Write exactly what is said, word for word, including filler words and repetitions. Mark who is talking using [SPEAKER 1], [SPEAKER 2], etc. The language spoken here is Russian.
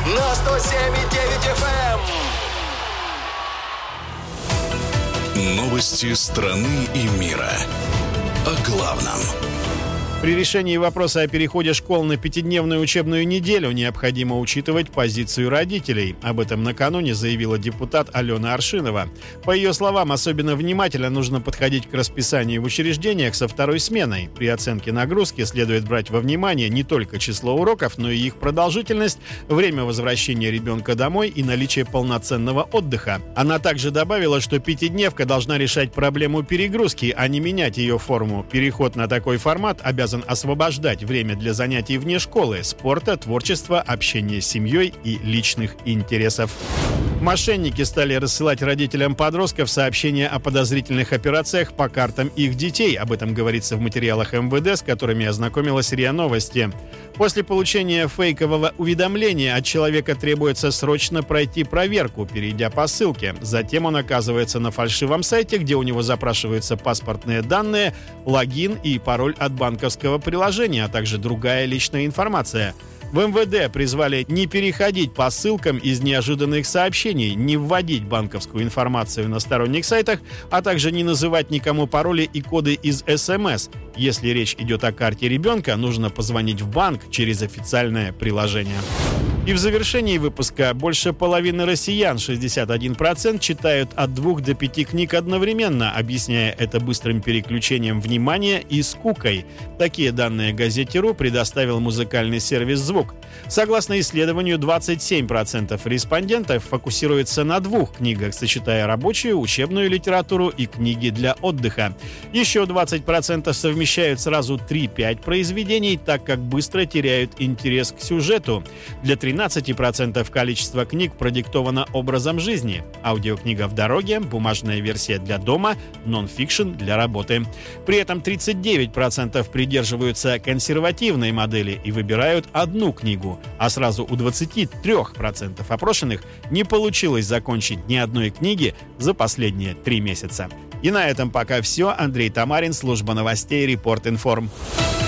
[SPEAKER 1] на сто семь и девять эф эм.
[SPEAKER 2] Новости страны и мира. О главном.
[SPEAKER 3] При решении вопроса о переходе школ на пятидневную учебную неделю необходимо учитывать позицию родителей. Об этом накануне заявила депутат Алена Аршинова. По ее словам, особенно внимательно нужно подходить к расписанию в учреждениях со второй сменой. При оценке нагрузки следует брать во внимание не только число уроков, но и их продолжительность, время возвращения ребенка домой и наличие полноценного отдыха. Она также добавила, что пятидневка должна решать проблему перегрузки, а не менять ее форму. Переход на такой формат обязан освобождать время для занятий вне школы, спорта, творчества, общения с семьей и личных интересов. Мошенники стали рассылать родителям подростков сообщения о подозрительных операциях по картам их детей. Об этом говорится в материалах эм вэ дэ, с которыми ознакомилась РИА Новости. После получения фейкового уведомления от человека требуется срочно пройти проверку, перейдя по ссылке. Затем он оказывается на фальшивом сайте, где у него запрашиваются паспортные данные, логин и пароль от банковского приложения, а также другая личная информация. В эм вэ дэ призвали не переходить по ссылкам из неожиданных сообщений, не вводить банковскую информацию на сторонних сайтах, а также не называть никому пароли и коды из эс эм эс. Если речь идет о карте ребенка, нужно позвонить в банк через официальное приложение. И в завершении выпуска больше половины россиян, шестьдесят один процент, читают от двух до пяти книг одновременно, объясняя это быстрым переключением внимания и скукой. Такие данные газете РУ предоставил музыкальный сервис «Звук». Согласно исследованию, двадцать семь процентов респондентов фокусируются на двух книгах, сочетая рабочую, учебную литературу и книги для отдыха. Еще двадцать процентов совмещают сразу три-пять произведений, так как быстро теряют интерес к сюжету. Для тринадцати процентов количество книг продиктовано образом жизни. Аудиокнига в дороге, бумажная версия для дома, нон-фикшн для работы. При этом тридцать девять процентов придерживаются консервативной модели и выбирают одну книгу, а сразу у двадцати трёх процентов опрошенных не получилось закончить ни одной книги за последние три месяца. И на этом пока все. Андрей Тамарин, служба новостей Репорт Информ.